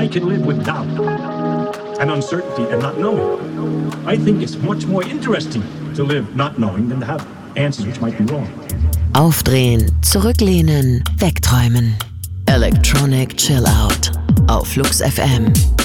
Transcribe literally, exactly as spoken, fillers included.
I can live with doubt and uncertainty and not knowing. I think it's much more interesting to live not knowing than to have answers which might be wrong. Aufdrehen, zurücklehnen, wegträumen. Electronic Chill Out auf Flux F M.